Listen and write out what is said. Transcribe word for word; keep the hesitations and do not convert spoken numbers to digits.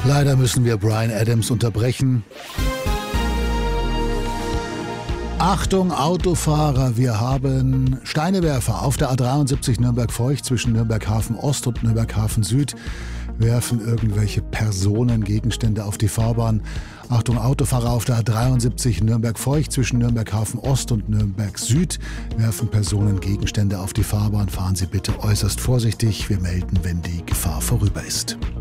Leider müssen wir Bryan Adams unterbrechen. Achtung Autofahrer, wir haben Steinewerfer auf der A dreiundsiebzig Nürnberg-Feucht zwischen Nürnberg-Hafen-Ost und Nürnberg-Hafen-Süd. Werfen irgendwelche Personen, Gegenstände auf die Fahrbahn. Achtung Autofahrer auf der A dreiundsiebzig Nürnberg-Feucht zwischen Nürnberg-Hafen-Ost und Nürnberg-Süd. Werfen Personen, Gegenstände auf die Fahrbahn. Fahren Sie bitte äußerst vorsichtig. Wir melden, wenn die Gefahr vorüber ist.